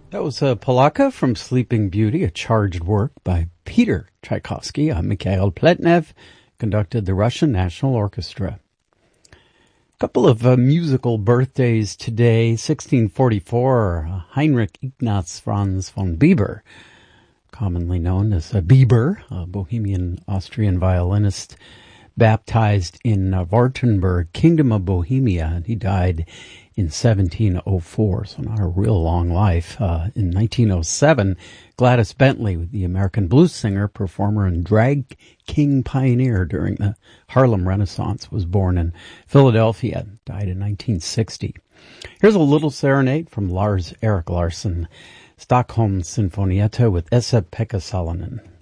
That was a Polaka from Sleeping Beauty, a charged work by Peter Tchaikovsky. Mikhail Pletnev conducted the Russian National Orchestra. A couple of musical birthdays today. 1644, Heinrich Ignaz Franz von Bieber, commonly known as Bieber, a Bohemian Austrian violinist, baptized in Wartenberg, Kingdom of Bohemia, and he died in 1704, so not a real long life. In 1907, Gladys Bentley, the American blues singer, performer, and drag king pioneer during the Harlem Renaissance, was born in Philadelphia, died in 1960. Here's a little serenade from Lars Erik Larsson, Stockholm Sinfonietta with Esa-Pekka Salonen.